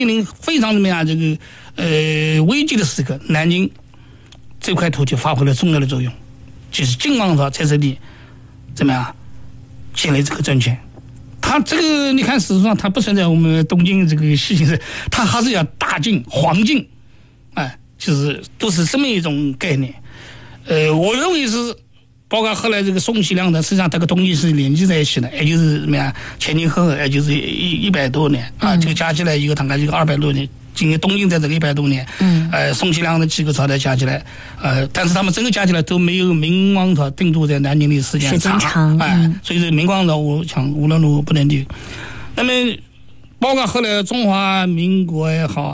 临非常怎么样这个危机的时刻，南京这块土地发挥了重要的作用，就是金王朝在这里怎么样建立这个政权。他这个你看事实上他不存在我们东京这个事情是，他还是要大晋黄晋，就是都是这么一种概念。我认为是包括后来这个宋齐梁陈，实际上这个东西是连接在一起的，也就是怎么样前前后后也就是100多年啊，这个加起来一个大概一个200多年。今年东晋在这个100多年，宋齐梁的几个朝代加起来，但是他们整个加起来都没有明王朝定都在南京的时间长，所以说明王朝我想无论如何不能定。那么包括后来中华民国也好，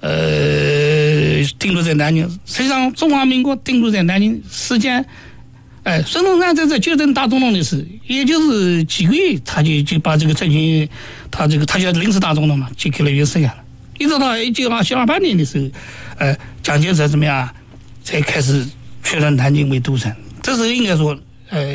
定都在南京，实际上中华民国定都在南京时间。孙中山在这就任大总统的时候，也就是几个月，他就把这个政权，他就临时大总统嘛，就给了袁世凯了。一直到1927-28年的时候，蒋介石怎么样，才开始确认南京为都城。这时候应该说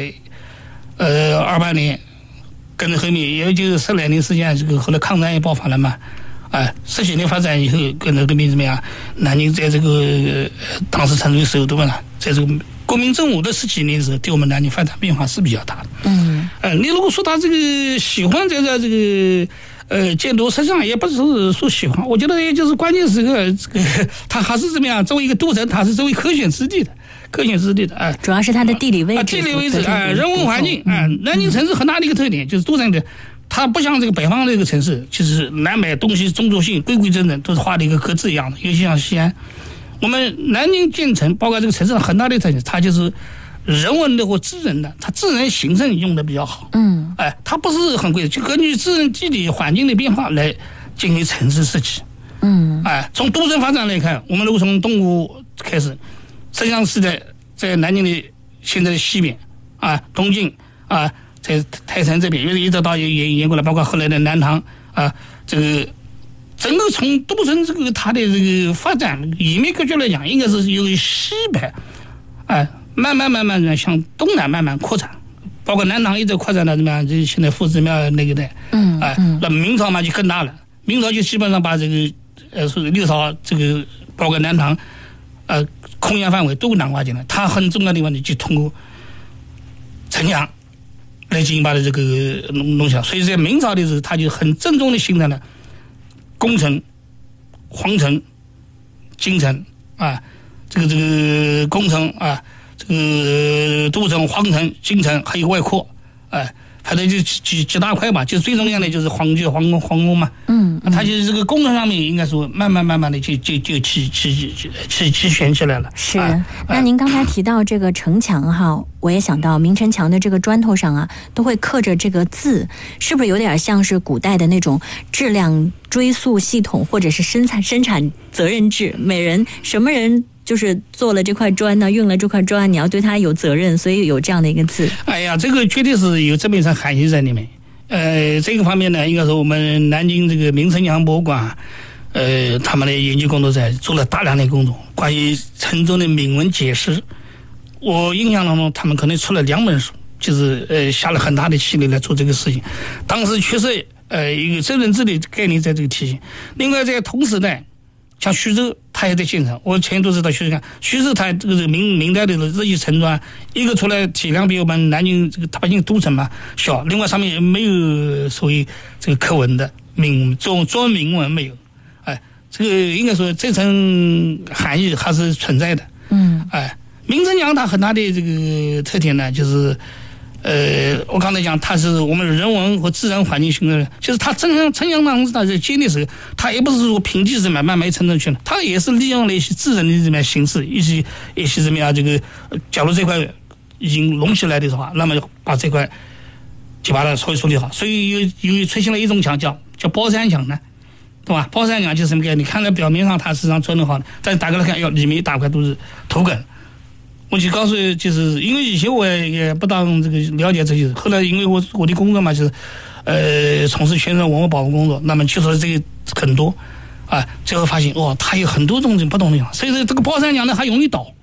，28年，跟着后面也就是10来年时间，这个后来抗战也爆发了嘛。10几年发展以后，跟着后面怎么样？南京在这个当时成为首都了，在这个国民政府的10几年的时候，对我们南京发展变化是比较大的。你如果说他这个喜欢在这个建都，实际上也不是说喜欢，我觉得也就是关键是这个他还是怎么样？作为一个都城，他是作为可选之地的。 主要是它的地理位置， 人文环境南京城市很大的一个特点就是都城的。它不像这个北方这个城市，就是南北东西中轴线规规整整，都是画的一个格子一样的。尤其像西安，我们南京建成，包括这个城市很大的特点，它就是人文的或自然的，它自然形成用的比较好。它不是很贵，就根据自然地理环境的变化来进行城市设计。从都城发展来看，我们如果从东吴开始，实际上是在南京的现在的西边东晋在泰山这边，一直到沿过来，包括后来的南唐这个整个从都城这个它的这个发展野面格局来讲，应该是由西北慢慢向东南慢慢扩展，包括南唐一直扩展到怎么样？就现在夫子庙那个带，那明朝嘛就更大了，明朝就基本上把这个六朝这个包括南唐控辖范围都囊括进来，它很重要的地方就通过城墙来进行把的这个弄小，所以在明朝的时候，它就很郑重的形成了宫城、皇城、京城这个宫城这个都城、皇城、京城还有外扩反正就几大块吧，就最重要的就是皇宫嘛。它就是这个工程上面应该说慢慢的就齐全起来了。 是。那您刚才提到这个城墙我也想到明城墙的这个砖头上都会刻着这个字，是不是有点像是古代的那种质量追溯系统，或者是生产责任制？每人什么人就是做了这块砖呢，运了这块砖，你要对他有责任，所以有这样的一个字。 这个绝对是有这么一层含义在里面。这个方面呢，应该说我们南京这个明城墙博物馆，他们的研究工作者做了大量的工作，关于城中的铭文解释。我印象当中，他们可能出了2本书，就是下了很大的气力来做这个事情。当时确实一个责任制的概念在这个体现。另外在同时代，像徐州，他也在建成。我前都知道徐州，他这个明代的日记城砖，一个出来体量比我们南京这个大京都城嘛小，另外上面也没有所谓这个刻文的中铭文没有。这个应该说这层含义还是存在的。明城墙它很大的这个特点呢，就是我刚才讲，它是我们人文和自然环境形成的，就是它城墙当中它在建的时候，它也不是说凭借什么慢慢层层去了，它也是利用了一些自然的这么形式，一些怎么样这个，假如这块已经隆起来的话，那么把这块就把它处理好，所以有出现了一种墙叫包山墙呢，对吧？包山墙就是什么概念？你看在表面上它实际上做得好的，但是打开来看，里面一大块都是土梗。我就告诉，就是因为以前我也不当这个了解这些，后来因为我的工作嘛，就是从事宣传文物保护工作，那么接触了这个很多最后发现它有很多种不同的墙，所以说这个包山墙呢还容易倒，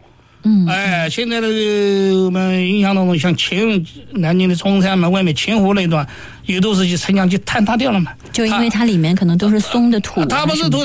现在的我们印象当中，像南京的中山门外面千湖那段，也都是城墙就坍塌掉了嘛。 就因为它里面可能都是松的土， 它不是土。